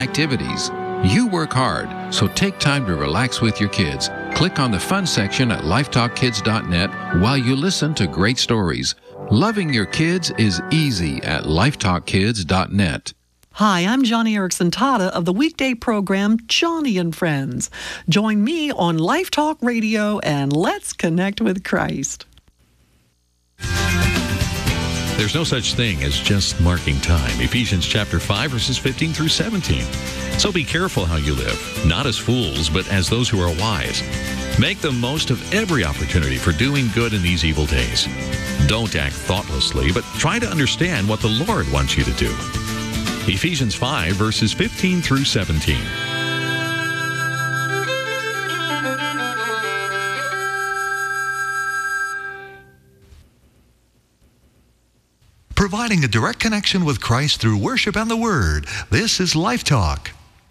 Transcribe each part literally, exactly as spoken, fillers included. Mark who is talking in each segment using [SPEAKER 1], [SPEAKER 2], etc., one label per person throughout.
[SPEAKER 1] activities. You work hard, so take time to relax with your kids. Click on the fun section at life talk kids dot net while you listen to great stories. Loving your kids is easy at life talk kids dot net.
[SPEAKER 2] Hi, I'm Johnny Erickson Tata of the weekday program Johnny and Friends. Join me on Life Talk Radio and let's connect with Christ.
[SPEAKER 3] There's no such thing as just marking time. Ephesians chapter five, verses fifteen through seventeen. So be careful how you live, not as fools, but as those who are wise. Make the most of every opportunity for doing good in these evil days. Don't act thoughtlessly, but try to understand what the Lord wants you to do. Ephesians five, verses fifteen through seventeen.
[SPEAKER 4] Providing a direct connection with Christ through worship and the Word. This is Life Talk.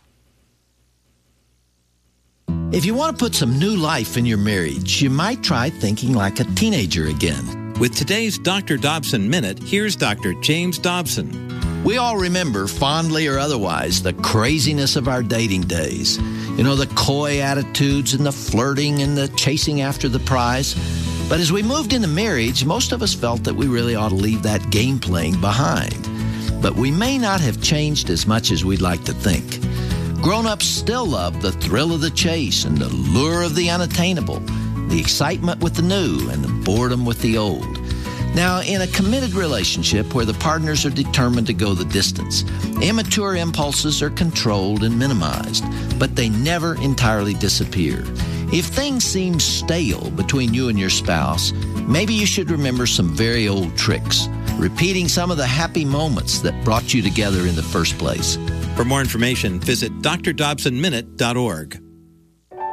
[SPEAKER 5] If you want to put some new life in your marriage, you might try thinking like a teenager again.
[SPEAKER 6] With today's Doctor Dobson Minute, here's Doctor James Dobson.
[SPEAKER 5] We all remember, fondly or otherwise, the craziness of our dating days. You know, the coy attitudes and the flirting and the chasing after the prize. But as we moved into marriage, most of us felt that we really ought to leave that game playing behind. But we may not have changed as much as we'd like to think. Grown-ups still love the thrill of the chase and the lure of the unattainable, the excitement with the new and the boredom with the old. Now, in a committed relationship where the partners are determined to go the distance, immature impulses are controlled and minimized, but they never entirely disappear. If things seem stale between you and your spouse, maybe you should remember some very old tricks, repeating some of the happy moments that brought you together in the first place.
[SPEAKER 6] For more information, visit d r dobson minute dot org.